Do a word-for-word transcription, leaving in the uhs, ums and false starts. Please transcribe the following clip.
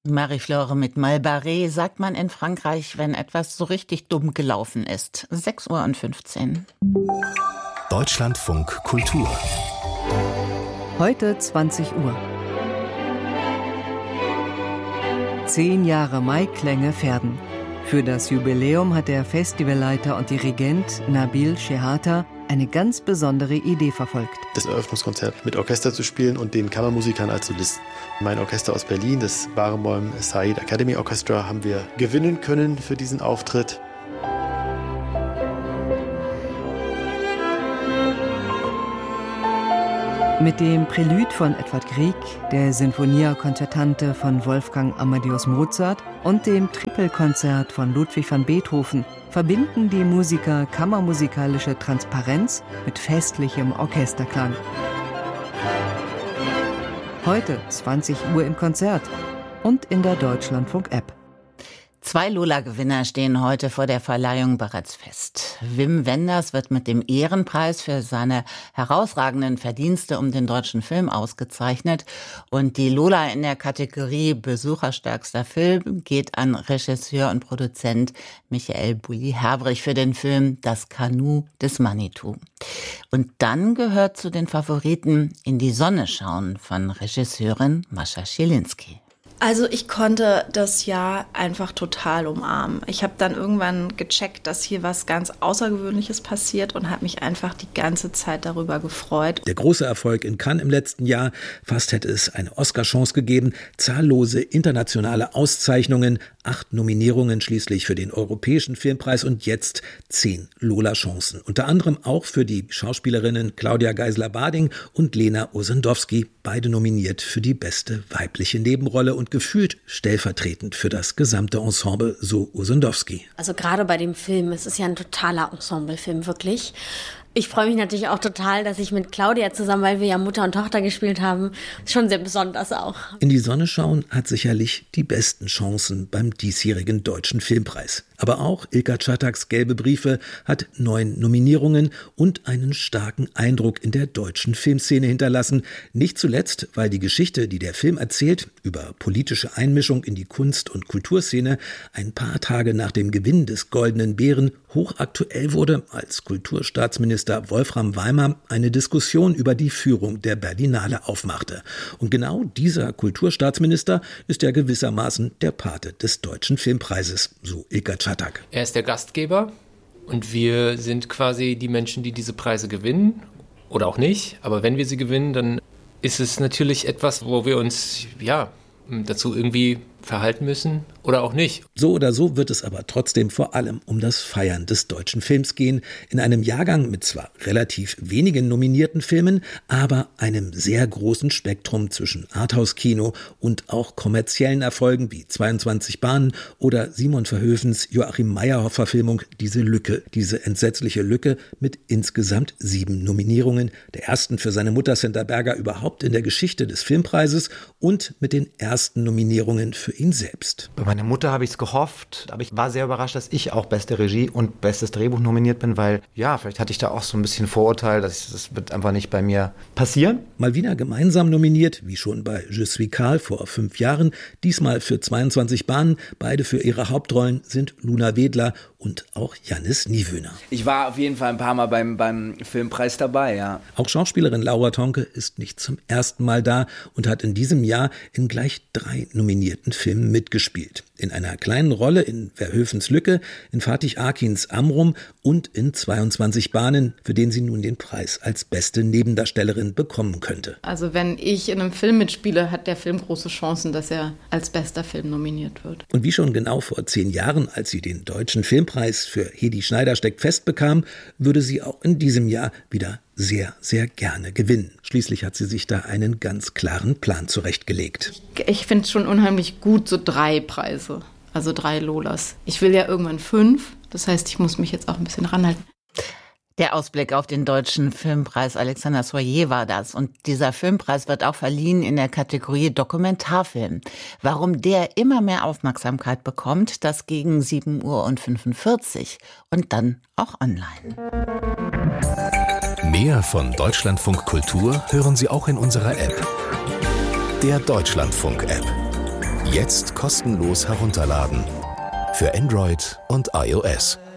Marie-Flore mit Malbaré sagt man in Frankreich, wenn etwas so richtig dumm gelaufen ist. sechs Uhr fünfzehn. Deutschlandfunk Kultur. Heute zwanzig Uhr. Zehn Jahre Maiklänge Verden. Für das Jubiläum hat der Festivalleiter und Dirigent Nabil Shehata eine ganz besondere Idee verfolgt. Das Eröffnungskonzert mit Orchester zu spielen und den Kammermusikern als Solisten. Mein Orchester aus Berlin, das Barenboim Said Academy Orchestra, haben wir gewinnen können für diesen Auftritt. Mit dem Prälude von Edvard Grieg, der Sinfonia Concertante von Wolfgang Amadeus Mozart und dem Tripelkonzert von Ludwig van Beethoven verbinden die Musiker kammermusikalische Transparenz mit festlichem Orchesterklang. Heute zwanzig Uhr im Konzert und in der Deutschlandfunk-App. Zwei Lola-Gewinner stehen heute vor der Verleihung bereits fest. Wim Wenders wird mit dem Ehrenpreis für seine herausragenden Verdienste um den deutschen Film ausgezeichnet. Und die Lola in der Kategorie Besucherstärkster Film geht an Regisseur und Produzent Michael Bulli-Herbrig für den Film Das Kanu des Manitou. Und dann gehört zu den Favoriten In die Sonne schauen von Regisseurin Mascha Schilinski. Also ich konnte das Jahr einfach total umarmen. Ich habe dann irgendwann gecheckt, dass hier was ganz Außergewöhnliches passiert und habe mich einfach die ganze Zeit darüber gefreut. Der große Erfolg in Cannes im letzten Jahr, fast hätte es eine Oscar-Chance gegeben, zahllose internationale Auszeichnungen, acht Nominierungen schließlich für den Europäischen Filmpreis und jetzt zehn Lola-Chancen. Unter anderem auch für die Schauspielerinnen Claudia Geisler-Barding und Lena Osendowski, beide nominiert für die beste weibliche Nebenrolle und gefühlt stellvertretend für das gesamte Ensemble, so Osendowski. Also gerade bei dem Film, es ist ja ein totaler Ensemblefilm, wirklich. Ich freue mich natürlich auch total, dass ich mit Claudia zusammen, weil wir ja Mutter und Tochter gespielt haben, schon sehr besonders auch. In die Sonne schauen hat sicherlich die besten Chancen beim diesjährigen Deutschen Filmpreis. Aber auch Ilka Czattaks Gelbe Briefe hat neun Nominierungen und einen starken Eindruck in der deutschen Filmszene hinterlassen. Nicht zuletzt, weil die Geschichte, die der Film erzählt, über politische Einmischung in die Kunst- und Kulturszene, ein paar Tage nach dem Gewinn des Goldenen Bären hochaktuell wurde, als Kulturstaatsminister Wolfram Weimar eine Diskussion über die Führung der Berlinale aufmachte. Und genau dieser Kulturstaatsminister ist ja gewissermaßen der Pate des Deutschen Filmpreises, so Ilka Czatak. Er ist der Gastgeber und wir sind quasi die Menschen, die diese Preise gewinnen oder auch nicht. Aber wenn wir sie gewinnen, dann ist es natürlich etwas, wo wir uns ja dazu irgendwie verhalten müssen oder auch nicht. So oder so wird es aber trotzdem vor allem um das Feiern des deutschen Films gehen. In einem Jahrgang mit zwar relativ wenigen nominierten Filmen, aber einem sehr großen Spektrum zwischen Arthouse-Kino und auch kommerziellen Erfolgen wie zweiundzwanzig Bahnen oder Simon Verhoevens Joachim Meyerhoff-Verfilmung Diese Lücke, diese entsetzliche Lücke mit insgesamt sieben Nominierungen, der ersten für seine Mutter Senta Berger überhaupt in der Geschichte des Filmpreises und mit den ersten Nominierungen für ihn selbst. Bei meiner Mutter habe ich es gehofft, aber ich war sehr überrascht, dass ich auch beste Regie und bestes Drehbuch nominiert bin, weil ja, vielleicht hatte ich da auch so ein bisschen Vorurteil, dass ich, das wird einfach nicht bei mir passieren. Mal wieder gemeinsam nominiert, wie schon bei Je suis Karl vor fünf Jahren, diesmal für zweiundzwanzig Bahnen, beide für ihre Hauptrollen sind Luna Wedler und auch Jannis Niewöhner. Ich war auf jeden Fall ein paar Mal beim, beim Filmpreis dabei, ja. Auch Schauspielerin Laura Tonke ist nicht zum ersten Mal da und hat in diesem Jahr in gleich drei nominierten Filmen mitgespielt. In einer kleinen Rolle in Verhoevens Lücke, in Fatih Akins Amrum und in zweiundzwanzig Bahnen, für den sie nun den Preis als beste Nebendarstellerin bekommen könnte. Also wenn ich in einem Film mitspiele, hat der Film große Chancen, dass er als bester Film nominiert wird. Und wie schon genau vor zehn Jahren, als sie den Deutschen Filmpreis für Hedi Schneider steckt fest bekam, würde sie auch in diesem Jahr wieder sehr, sehr gerne gewinnen. Schließlich hat sie sich da einen ganz klaren Plan zurechtgelegt. Ich, ich finde es schon unheimlich gut, so drei Preise, also drei Lolas. Ich will ja irgendwann fünf, das heißt, ich muss mich jetzt auch ein bisschen ranhalten. Der Ausblick auf den Deutschen Filmpreis, Alexander Soyer war das. Und dieser Filmpreis wird auch verliehen in der Kategorie Dokumentarfilm. Warum der immer mehr Aufmerksamkeit bekommt, das gegen sieben Uhr fünfundvierzig und dann auch online. Mehr von Deutschlandfunk Kultur hören Sie auch in unserer App. Der Deutschlandfunk-App. Jetzt kostenlos herunterladen. Für Android und iOS.